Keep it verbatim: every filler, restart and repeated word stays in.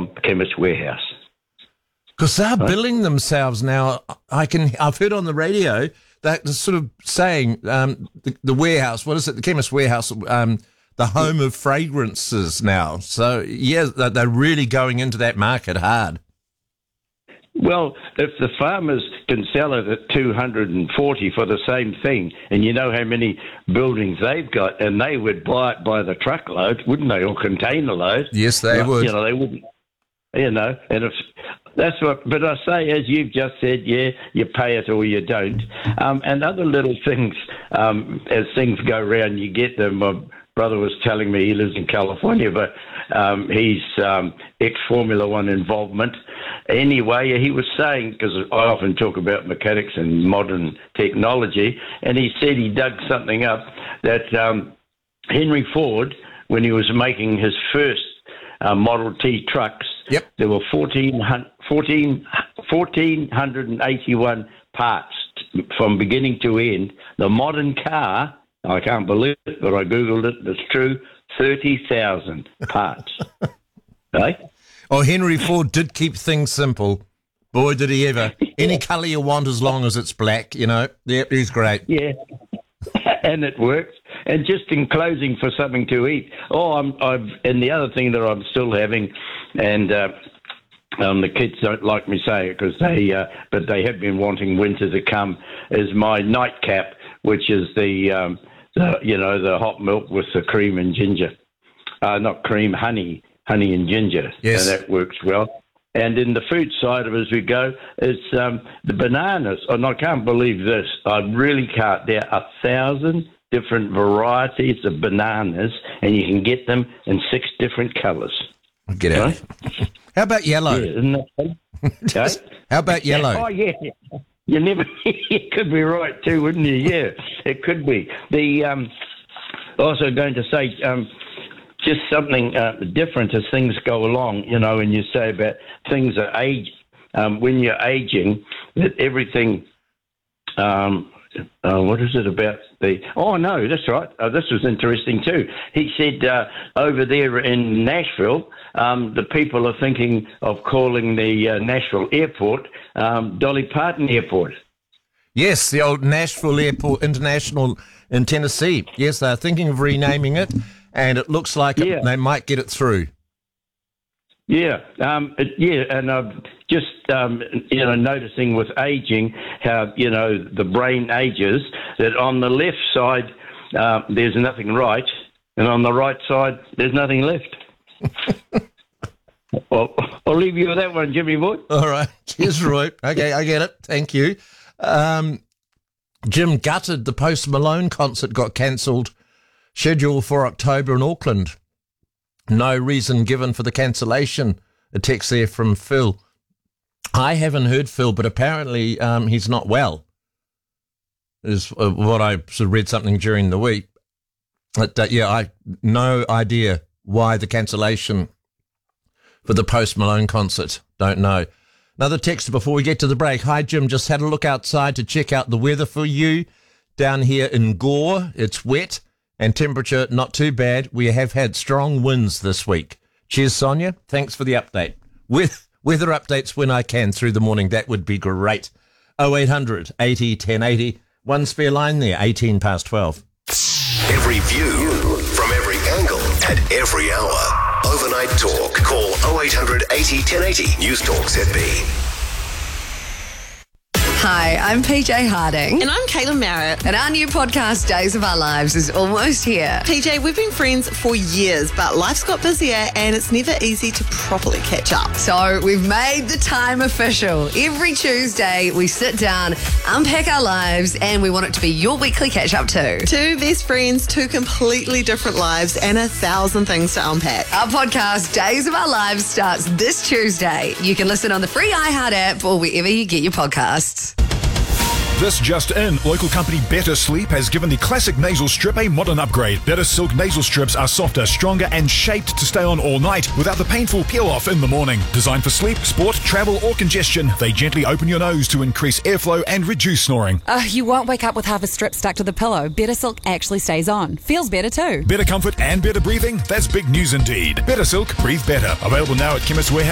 from Chemist Warehouse. Because they're Right. billing themselves now. I can. I've heard on the radio that they're sort of saying um, the, the warehouse. What is it? The Chemist Warehouse. Um, the home of fragrances now. So yeah, they're they're really going into that market hard. Well, if the farmers can sell it at two hundred forty for the same thing, and you know how many buildings they've got, and they would buy it by the truckload, wouldn't they, or container load? Yes, they Well, would. You know, they wouldn't. You know, and if that's what. But I say, as you've just said, yeah, you pay it or you don't. Um, and other little things, um, as things go round, you get them. My brother was telling me he lives in California, but um, he's um, ex-Formula One involvement. Anyway, he was saying, because I often talk about mechanics and modern technology, and he said he dug something up that um, Henry Ford, when he was making his first uh, Model T trucks, Yep. there were fourteen, fourteen, one hundred eighty-one parts from beginning to end. The modern car, I can't believe it, but I Googled it, it's true, thirty thousand parts. Right? Oh, Henry Ford did keep things simple. Boy, did he ever. Any colour you want as long as it's black, you know. Yep, he's great. Yeah. And it works. And just in closing, for something to eat. Oh, I'm, I've, and the other thing that I'm still having, and uh, um, the kids don't like me saying it because they, uh, but they have been wanting winter to come, is my nightcap, which is the, um, the you know, the hot milk with the cream and ginger. Uh, not cream, honey, honey and ginger. Yes. And that works well. And in the food side of it, as we go, is um, the bananas. And I can't believe this. I really can't. There are a thousand different varieties of bananas, and you can get them in six different colours. Get out. Right? How about yellow? Yeah, isn't that fun? Okay? How about yellow? Oh, yeah. You never. You could be right too, wouldn't you? Yeah, it could be. The um, also going to say. Um, Just something uh, different as things go along, you know, and you say about things are age, um, when you're aging, that everything, um, uh, what is it about the, oh, no, that's right. Uh, this was interesting too. He said uh, over there in Nashville, um, the people are thinking of calling the uh, Nashville airport um, Dolly Parton Airport. Yes, the old Nashville Airport International in Tennessee. Yes, they're thinking of renaming it. And it looks like Yeah. it, they might get it through. Yeah, um, it, yeah, and I'm just um, you know noticing with aging how you know the brain ages. That on the left side uh, there's nothing right, and on the right side there's nothing left. Well, I'll leave you with that one, Jimmy boy. All right, cheers, Roy. Okay, I get it. Thank you. Um, Jim gutted the Post Malone concert got cancelled. Scheduled for October in Auckland. No reason given for the cancellation. A text there from Phil. I haven't heard Phil, but apparently um, he's not well, is uh, what I sort of read something during the week. But, uh, yeah, I no idea why the cancellation for the Post Malone concert. Don't know. Another text before we get to the break. Hi, Jim. Just had a look outside to check out the weather for you. Down here in Gore, it's wet. And temperature, not too bad. We have had strong winds this week. Cheers, Sonia. Thanks for the update. With weather updates when I can through the morning, that would be great. oh eight hundred eighty ten eighty. One spare line there, eighteen past twelve. Every view from every angle at every hour. Overnight Talk. Call oh eight hundred eighty ten eighty. News Talk Z B. Hi, I'm P J Harding. And I'm Caitlin Merritt. And our new podcast, Days of Our Lives, is almost here. P J, we've been friends for years, but life's got busier and it's never easy to properly catch up. So we've made the time official. Every Tuesday, we sit down, unpack our lives, and we want it to be your weekly catch-up too. Two best friends, two completely different lives, and a thousand things to unpack. Our podcast, Days of Our Lives, starts this Tuesday. You can listen on the free iHeart app or wherever you get your podcasts. This just in, local company Better Sleep has given the classic nasal strip a modern upgrade. Better Silk nasal strips are softer, stronger and shaped to stay on all night without the painful peel-off in the morning. Designed for sleep, sport, travel or congestion, they gently open your nose to increase airflow and reduce snoring. Uh, you won't wake up with half a strip stuck to the pillow. Better Silk actually stays on. Feels better too. Better comfort and better breathing? That's big news indeed. Better Silk, breathe better. Available now at Chemist Warehouse.